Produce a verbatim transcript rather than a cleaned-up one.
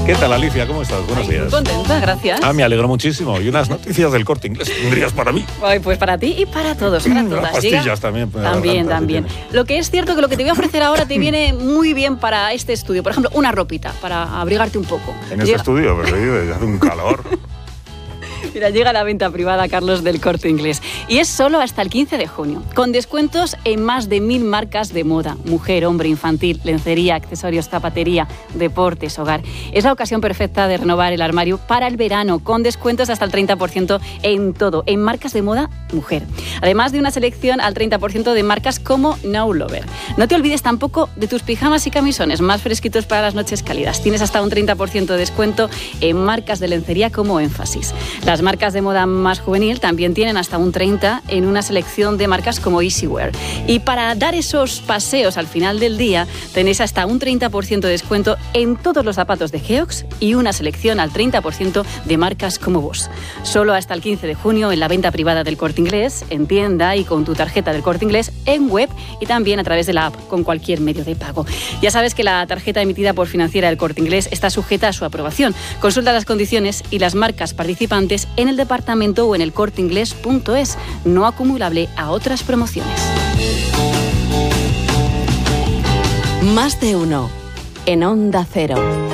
¿Qué tal, Alicia? ¿Cómo estás? Buenos Ay, días. Muy contenta, gracias. Ah, me alegro muchísimo. Y unas noticias del Corte Inglés tendrías para mí. Ay, pues para ti y para todos, para todas. Las pastillas Llega... también. También, también. Lo que es cierto que lo que te voy a ofrecer ahora te viene muy bien para este estudio. Por ejemplo, una ropita para abrigarte un poco. En este Llega... estudio, pero vive, hace un calor. Mira, llega la venta privada, Carlos, del Corte Inglés. Y es solo hasta el quince de junio, con descuentos en más de mil marcas de moda. Mujer, hombre, infantil, lencería, accesorios, zapatería, deportes, hogar. Es la ocasión perfecta de renovar el armario para el verano, con descuentos hasta el treinta por ciento en todo, en marcas de moda mujer. Además de una selección al treinta por ciento de marcas como No Lover. No te olvides tampoco de tus pijamas y camisones más fresquitos para las noches cálidas. Tienes hasta un treinta por ciento de descuento en marcas de lencería como Énfasis. Las marcas de moda más juvenil también tienen hasta un treinta por ciento en una selección de marcas como Easywear. Y para dar esos paseos al final del día, tenéis hasta un treinta por ciento de descuento en todos los zapatos de Geox y una selección al treinta por ciento de marcas como Boss. Solo hasta el quince de junio en la venta privada del Corte Inglés, en tienda y con tu tarjeta del Corte Inglés, en web y también a través de la app con cualquier medio de pago. Ya sabes que la tarjeta emitida por Financiera del Corte Inglés está sujeta a su aprobación. Consulta las condiciones y las marcas participantes en el departamento o en el corteinglés punto es, no acumulable a otras promociones. Más de uno en Onda Cero.